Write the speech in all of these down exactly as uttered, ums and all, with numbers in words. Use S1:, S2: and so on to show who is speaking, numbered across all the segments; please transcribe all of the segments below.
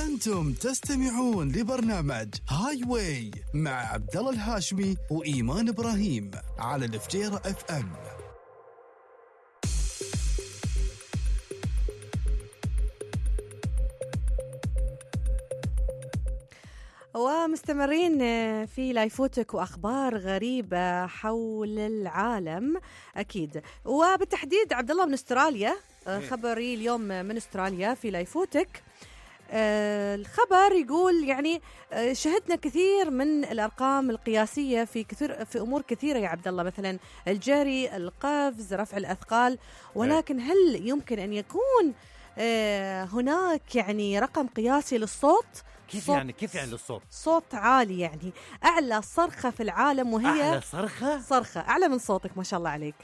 S1: أنتم تستمعون لبرنامج هاي واي مع عبد الله الهاشمي وإيمان إبراهيم على الفجيرة اف ام.
S2: ومستمرين في لايفوتك وأخبار غريبة حول العالم أكيد، وبالتحديد عبد الله من أستراليا. خبري اليوم من أستراليا في لايفوتك. آه الخبر يقول يعني آه شهدنا كثير من الأرقام القياسية في كثير في أمور كثيرة يا عبد الله، مثلا الجري، القفز، رفع الأثقال، ولكن هل يمكن أن يكون آه هناك يعني رقم قياسي للصوت؟
S3: كيف يعني كيف يعني للصوت؟
S2: صوت عالي، يعني أعلى صرخة في العالم، وهي
S3: أعلى صرخة؟
S2: صرخة أعلى من صوتك ما شاء الله عليك.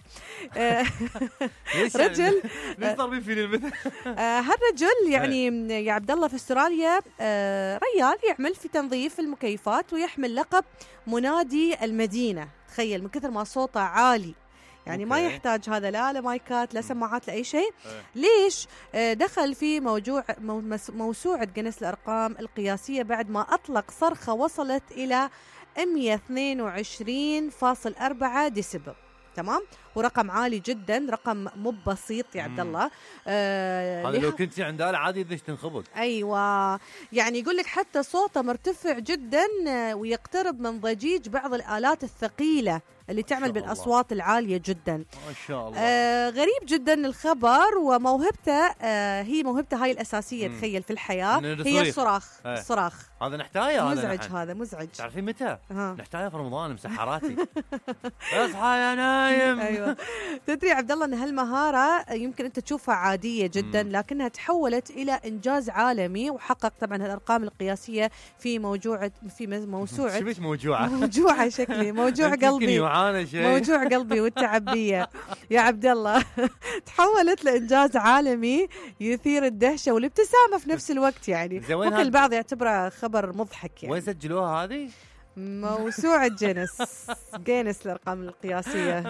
S2: رجل
S3: ليش ضربين فيني المثل؟
S2: هالرجل يعني يا عبد الله في استراليا ريال يعمل في تنظيف المكيفات ويحمل لقب منادي المدينة. تخيل من كثر ما صوته عالي، يعني أوكي. ما يحتاج هذا لا لا مايكات لا سماعات لا أي شيء. أه. ليش؟ دخل في موجوع موسوعة جينيس الأرقام القياسية بعد ما أطلق صرخة وصلت إلى مئة واثنين وعشرين فاصلة أربعة ديسيبل. تمام، ورقم عالي جدا، رقم مو بسيط يا عبد الله.
S3: آه هذا لو كنت عند آلة عادي ليش تنخبط.
S2: ايوه، يعني يقول لك حتى صوته مرتفع جدا ويقترب من ضجيج بعض الآلات الثقيلة اللي تعمل بالأصوات العالية جدا.
S3: ما شاء الله.
S2: آه غريب جدا الخبر، وموهبته آه هي موهبته هاي الأساسية. مم. تخيل في الحياة هي الصراخ.
S3: ايه.
S2: الصراخ
S3: هذا نحتاجه،
S2: مزعج، هذا مزعج.
S3: تعرفين متى؟ نحتاجه في رمضان مسحراتي. اصحى يا نايم.
S2: ايوه، تدري عبد الله ان هالمهارة يمكن انت تشوفها عادية جدا، مم. لكنها تحولت الى انجاز عالمي، وحقق طبعا هالارقام القياسية في موجوعة في موسوعة
S3: شو بيت موجوعة؟
S2: موجوعة شكلي موجوع قلبي، موجوع قلبي والتعبية يا عبد الله. تحولت لإنجاز عالمي يثير الدهشة والابتسامة في نفس الوقت، يعني ممكن البعض يعتبره خبر مضحك. يعني
S3: وين سجلوها هذه؟
S2: موسوعة جينيس جينيس الأرقام القياسية.